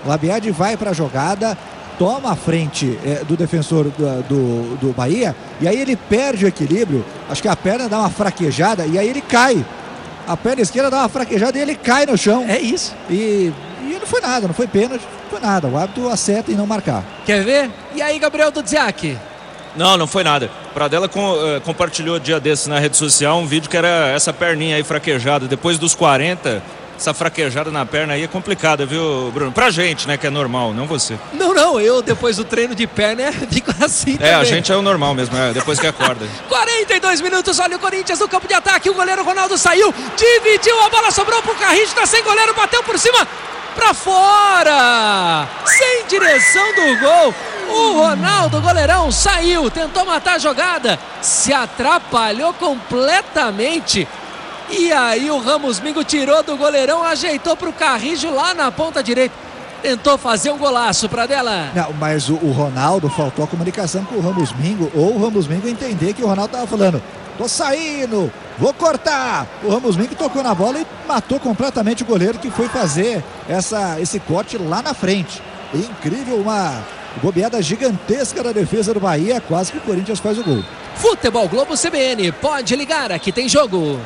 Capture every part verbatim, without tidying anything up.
Labiad vai para a jogada, toma a frente é, do defensor do, do, do Bahia, e aí ele perde o equilíbrio. Acho que a perna dá uma fraquejada e aí ele cai. A perna esquerda dá uma fraquejada e ele cai no chão. É isso. E, e não foi nada, não foi pênalti, não foi nada. O árbitro acerta em não marcar. Quer ver? E aí, Gabriel Dudziak? Não, não foi nada. Pradella com, uh, compartilhou dia desses na rede social um vídeo que era essa perninha aí fraquejada. Depois dos quarenta, essa fraquejada na perna aí é complicada, viu, Bruno? Pra gente, né, que é normal, não você. Não, não, eu depois do treino de perna fico assim também. É, a gente é o normal mesmo, é, depois que acorda. quarenta e dois minutos, olha o Corinthians no campo de ataque, o goleiro Ronaldo saiu, dividiu, a bola sobrou pro Carrijo, tá sem goleiro, bateu por cima, pra fora, sem direção do gol. O Ronaldo, goleirão, saiu, tentou matar a jogada, se atrapalhou completamente. E aí o Ramos Mingo tirou do goleirão, ajeitou para o Carrijo lá na ponta direita. Tentou fazer um golaço, Pradella. Não, mas o, o Ronaldo, faltou a comunicação com o Ramos Mingo, ou o Ramos Mingo entender que o Ronaldo estava falando, tô saindo, vou cortar. O Ramos Mingo tocou na bola e matou completamente o goleiro, que foi fazer essa, esse corte lá na frente. Incrível, uma bobeada gigantesca da defesa do Bahia, quase que o Corinthians faz o gol. Futebol Globo C B N, pode ligar, aqui tem jogo.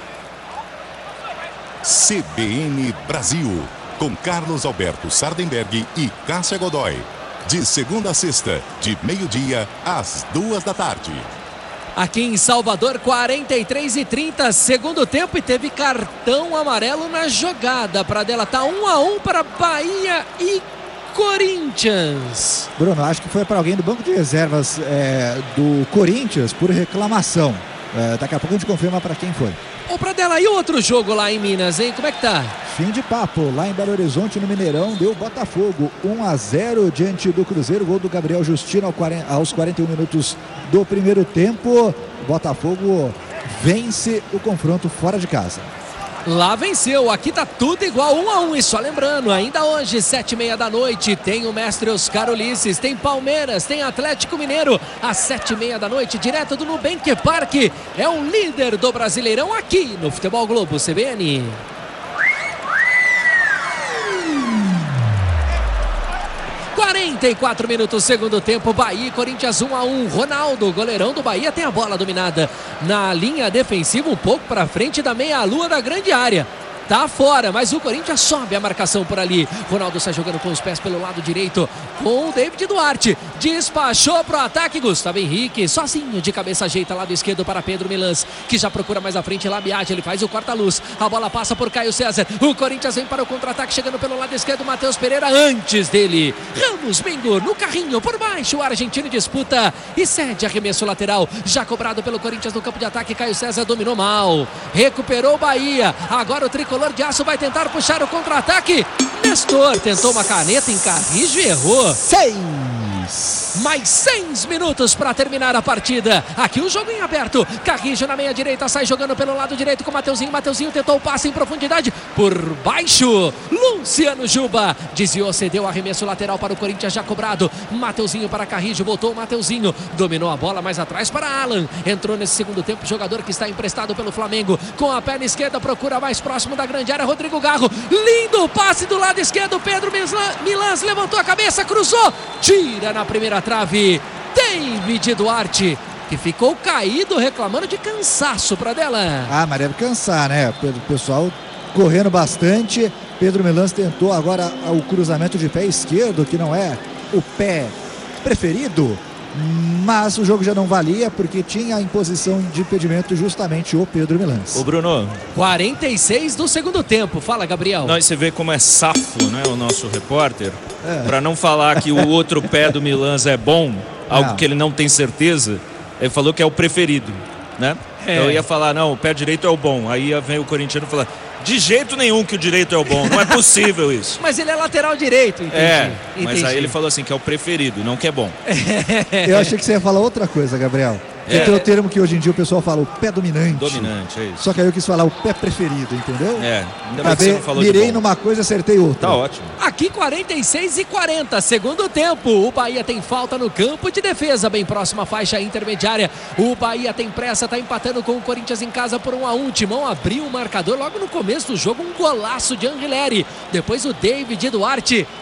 C B N Brasil, com Carlos Alberto Sardenberg e Cássia Godoy. De segunda a sexta, de meio-dia às duas da tarde. Aqui em Salvador, quarenta e três e trinta, segundo tempo, e teve cartão amarelo na jogada. Pradella, tá um a um para Bahia e Corinthians. Bruno, acho que foi para alguém do banco de reservas é, do Corinthians por reclamação. É, daqui a pouco a gente confirma para quem foi. Ô Pradella, e outro jogo lá em Minas, hein? Como é que tá? Fim de papo, lá em Belo Horizonte, no Mineirão, deu Botafogo um a zero diante do Cruzeiro, gol do Gabriel Justino aos quarenta e um minutos do primeiro tempo. Botafogo vence o confronto fora de casa. Lá venceu, aqui tá tudo igual, um a um, e só lembrando, ainda hoje, sete e meia da noite, tem o mestre Oscar Ulisses, tem Palmeiras, tem Atlético Mineiro, às sete e meia da noite, direto do Nubank Parque, é o líder do Brasileirão aqui no Futebol Globo C B N. quarenta e quatro minutos, segundo tempo, Bahia e Corinthians um a um. Ronaldo, goleirão do Bahia, tem a bola dominada na linha defensiva, um pouco para frente da meia-lua da grande área. Tá fora, mas o Corinthians sobe a marcação por ali. Ronaldo sai jogando com os pés pelo lado direito com o David Duarte. Despachou pro ataque Gustavo Henrique, sozinho de cabeça ajeita lado esquerdo para Pedro Milans, que já procura mais à frente Labiad, ele faz o corta-luz. A bola passa por Caio César. O Corinthians vem para o contra-ataque, chegando pelo lado esquerdo, Matheus Pereira antes dele. Ramos Mingo no carrinho por baixo, o argentino disputa e cede arremesso lateral, já cobrado pelo Corinthians no campo de ataque. Caio César dominou mal, recuperou o Bahia. Agora o tricolor de aço vai tentar puxar o contra-ataque. Nestor tentou uma caneta em Carrijo e errou. Seis. Mais seis minutos para terminar a partida. Aqui o jogo em aberto. Carrijo na meia direita, sai jogando pelo lado direito com o Mateuzinho. Mateuzinho tentou o passe em profundidade por baixo. Luciano Juba desviou, cedeu arremesso lateral para o Corinthians já cobrado. Mateuzinho para Carrijo, voltou o Mateuzinho, dominou a bola mais atrás para Alan. Entrou nesse segundo tempo, jogador que está emprestado pelo Flamengo, com a perna esquerda, procura mais próximo da grande área, Rodrigo Garro. Lindo passe do lado esquerdo, Pedro Milans levantou a cabeça, cruzou, tira na primeira trave, David Duarte, que ficou caído reclamando de cansaço, Pradella. Ah, mas deve cansar, né? O pessoal correndo bastante. Pedro Milans tentou agora o cruzamento de pé esquerdo, que não é o pé preferido, mas o jogo já não valia porque tinha em posição de impedimento justamente o Pedro Milans. Ô Bruno, quarenta e seis do segundo tempo, fala Gabriel. Nós você vê como é safo, né, o nosso repórter, é. Para não falar que o outro pé do Milans é bom, algo não. que ele não tem certeza, ele falou que é o preferido, né? É. Eu ia falar, não, o pé direito é o bom, aí vem o corintiano falar, de jeito nenhum que o direito é o bom, não é possível isso. Mas ele é lateral direito, entendi. É, entendi. Mas aí ele falou assim, que é o preferido, não que é bom. Eu achei que você ia falar outra coisa, Gabriel. É. Tem o termo que hoje em dia o pessoal fala, o pé dominante. Dominante, é isso. Só que aí eu quis falar o pé preferido, entendeu? É, ainda bem que você não falou mirei de bom. numa coisa e acertei outra. Tá ótimo. Aqui quarenta e seis e quarenta, segundo tempo. O Bahia tem falta no campo de defesa, bem próximo à faixa intermediária. O Bahia tem pressa, tá empatando com o Corinthians em casa por um a um. Timão abriu o marcador logo no começo do jogo, um golaço de Angileri. Depois o David Duarte